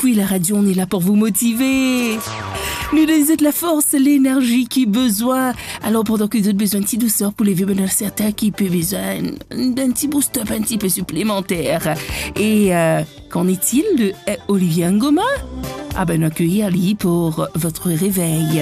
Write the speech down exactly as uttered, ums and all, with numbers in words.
puis la radio, on est là pour vous motiver. Nous donnons de la force, l'énergie qui besoin. Alors pendant que vous avez besoin de petite douceur pour les vieux bonheurs certains qui peut besoin d'un petit boost-up un petit peu supplémentaire. Et euh, qu'en est-il de euh, Olivier Ngoma? Ah ben accueillir Ali pour votre réveil.